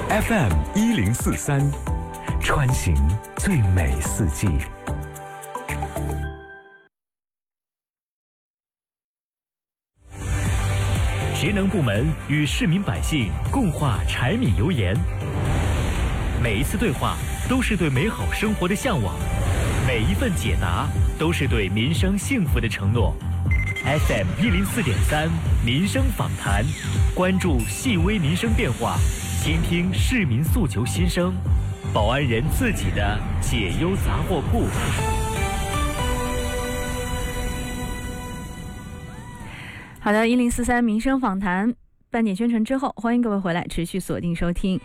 FM1043，穿行最美四季。节能部门与市民百姓共话柴米油盐，每一次对话都是对美好生活的向往，每一份解答都是对民生幸福的承诺。FM104.3民生访谈，关注细微民生变化，倾听市民诉求心声，保安人自己的解忧杂货铺。 好的，1043民生访谈半点宣传之后，欢迎各位回来，持续锁定收听。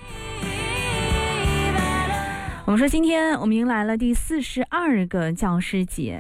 我们说，今天我们迎来了第42个教师节。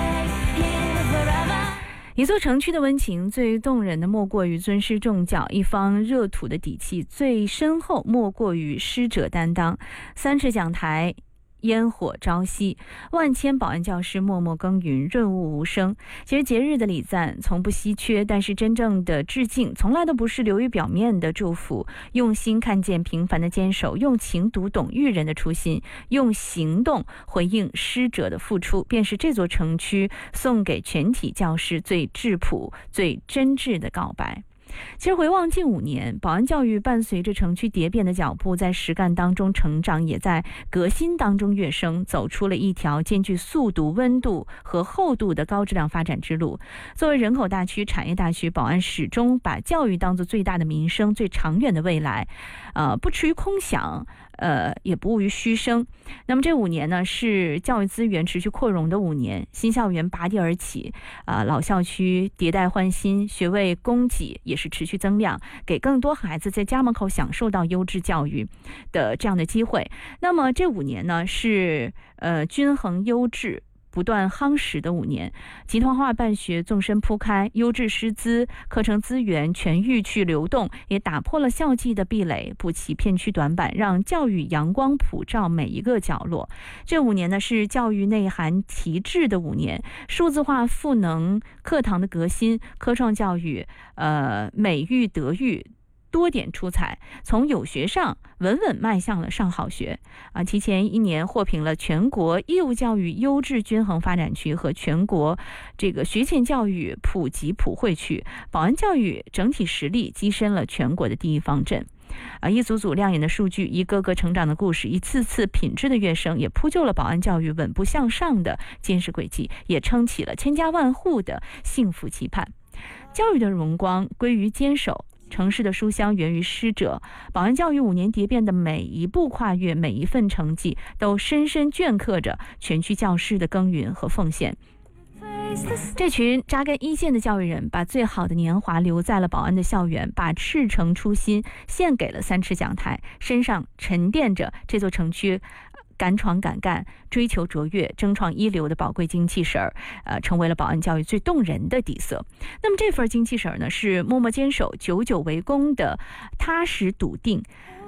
一座城区的温情，最动人的莫过于尊师重教；一方热土的底气，最深厚莫过于师者担当。3尺讲台，烟火朝夕，万千保安教师默默耕耘，润物无声。其实节日的礼赞从不稀缺，但是真正的致敬从来都不是流于表面的祝福，用心看见平凡的坚守，用情读懂育人的初心，用行动回应师者的付出，便是这座城区送给全体教师最质朴、最真挚的告白。其实回望近5年，保安教育伴随着城区蝶变的脚步，在实干当中成长，也在革新当中跃升，走出了一条兼具速度、温度和厚度的高质量发展之路。作为人口大区、产业大区，保安始终把教育当作最大的民生、最长远的未来，不迟于空想，也不误于虚声。那么这5年呢，是教育资源持续扩容的5年，新校园拔地而起，老校区迭代换新，学位供给也是持续增量，给更多孩子在家门口享受到优质教育的这样的机会。那么这5年呢，是均衡优质不断夯实的5年，集团化办学纵深铺开，优质师资、课程资源全域去流动，也打破了校际的壁垒，补齐片区短板，让教育阳光普照每一个角落。这5年呢，是教育内涵提质的5年，数字化赋能课堂的革新，科创教育美育德育多点出彩，从有学上稳稳迈向了上好学提前1年获评了全国义务教育优质均衡发展区和全国这个学前教育普及普惠区，保安教育整体实力跻身了全国的第一方阵。一组组亮眼的数据，一个个成长的故事，一次次品质的跃升，也铺就了保安教育稳步向上的坚实轨迹，也撑起了千家万户的幸福期盼。教育的荣光归于坚守，城市的书香源于师者。保安教育5年蝶变的每一步跨越，每一份成绩，都深深镌刻着全区教师的耕耘和奉献。这群扎根一线的教育人，把最好的年华留在了保安的校园，把赤诚初心献给了3尺讲台，身上沉淀着这座城区敢闯敢干、追求卓越、争创一流的宝贵精气神儿，成为了保安教育最动人的底色。那么这份精气神儿呢，是默默坚守、久久为功的踏实笃定。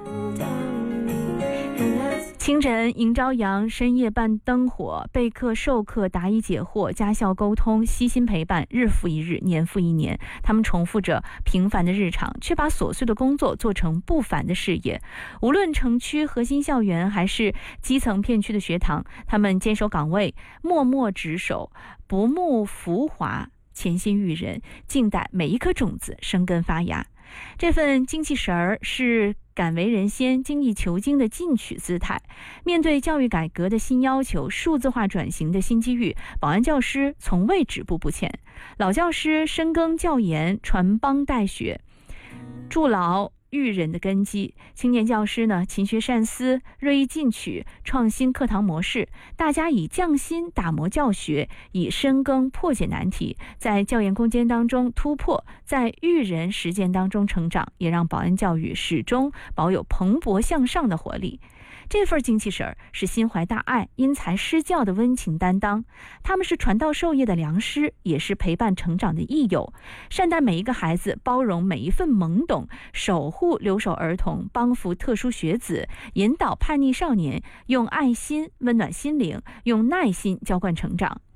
清晨迎朝阳，深夜伴灯火，备课授课，答疑解惑，家校沟通，悉心陪伴，日复一日，年复一年。他们重复着平凡的日常，却把琐碎的工作做成不凡的事业。无论城区核心校园还是基层片区的学堂，他们坚守岗位，默默执守，不慕浮华，潜心育人，静待每一颗种子生根发芽。这份精气神儿是敢为人先、精益求精的进取姿态。面对教育改革的新要求、数字化转型的新机遇，保安教师从未止步不前。老教师深耕教研，传帮带学，筑牢育人的根基。青年教师呢，勤学善思，锐意进取，创新课堂模式。大家以匠心打磨教学，以深耕破解难题，在教研空间当中突破，在育人实践当中成长，也让保安教育始终保有蓬勃向上的活力。这份精气神儿是心怀大爱、因材施教的温情担当，他们是传道授业的良师，也是陪伴成长的益友，善待每一个孩子，包容每一份懵懂，守护留守儿童，帮扶特殊学子，引导叛逆少年，用爱心温暖心灵，用耐心浇灌成长。